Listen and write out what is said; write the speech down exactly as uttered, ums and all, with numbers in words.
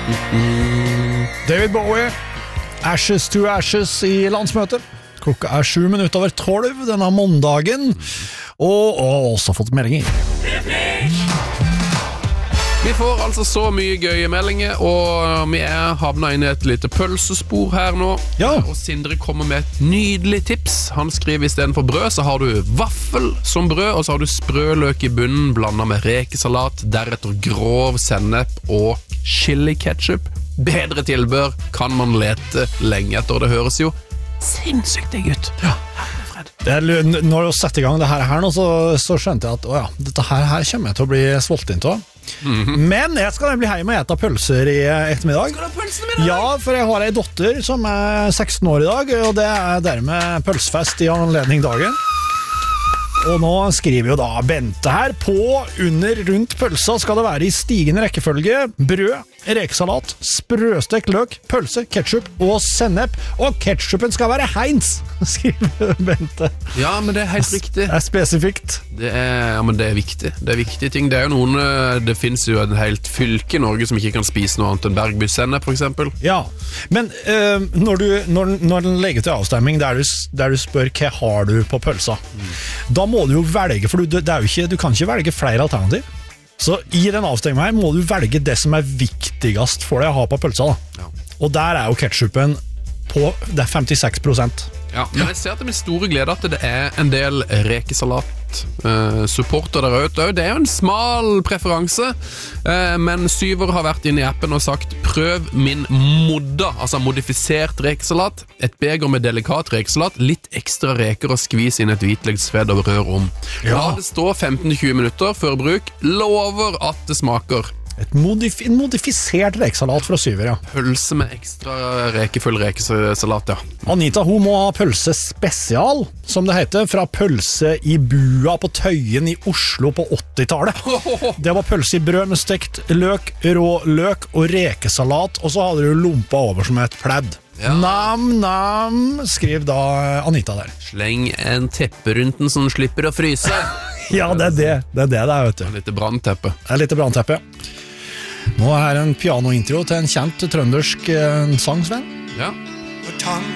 David Bowie, Ashes to Ashes i landsmøtet. Klokka er sju minutter over tolv denne måndagen, og, og også fått meldinger. Vi får altså så mye gøye meldinger, og vi er havnet inn i et lite pølsespor her nå. Ja. Og Sindre kommer med et nydelig tips. Han skriver i stedet for brød, så har du vaffel som brød, og så har du sprøløk i bunnen, blandet med rekesalat, deretter grov sennep og chili ketchup. Bedre tilbør kan man lete lenge etter, og det høres jo sinnssykt digg ut. Ja. Det er, når du setter i gang det her, her nå, så, så skjønte jeg at å ja, dette her, her kommer jeg til å bli sulten til. Mm-hmm. Men jeg skal nemlig hjem og ete pølser i ettermiddag. Skal du ha pølsene mine? Ja, for jeg har en dotter som er seksten år i dag, og det er dermed pølsefest i anledning dagen. Og nå skriver jo da Bente her på under rundt pølsa skal det være i stigende rekkefølge brød, rekesalat, sprøstekt løk, pølse, ketchup og sennep, og ketchupen skal være Heinz, skriver Bente. Ja, men det er helt riktig. Det er spesifikt. Det er, ja, men det er viktig. Det er viktige ting. Det er jo noen, det finnes jo en helt fylke i Norge som ikke kan spise noe annet enn Bergby-sennep, for eksempel. Ja, men øh, når, du, når, når den legger til avstemning der du, der du spør hva har du på pølsa, mm. da må du jo velge, for du, det er jo ikke, du kan ikke velge flere alternativ. Så i den avstemningen her må du velge det som er viktigst for deg å ha på pølsa. Da. Ja. Og der er jo ketchupen på det er femtiseks prosent. Ja, men jeg ser til min store glede at det er en del rekesalat uh, supporter der ute. Det er jo en smal preferanse, uh, men Syver har vært inne i appen og sagt prøv min modda, altså modifisert rekesalat, et beger med delikat rekesalat, litt ekstra reker og skvis inn et hvitløksfedd og rør om. Ja. La det stå femten til tjue minutter før bruk, lover at det smaker. Et modif en modifisert rekesalat fra Syver, ja. Pølse med ekstra rekefull rekesalat, ja. Anita, hun må ha pølse spesial, som det heter, fra pølse i bua på Tøyen i Oslo på åttitallet. Det var pølse i brød med stekt løk, rå løk og rekesalat, og så hadde du lompa over som et pledd. Ja. Nam, nam, skriv da Anita der. Sleng en teppe rundt den så den slipper å fryse. Ja, det er det. Det er det det er, vet du. Litt brannteppe. Det er litt brannteppe, ja. Nå er her en pianointro til en kjent trøndersk eh, sang, Sven. Ja.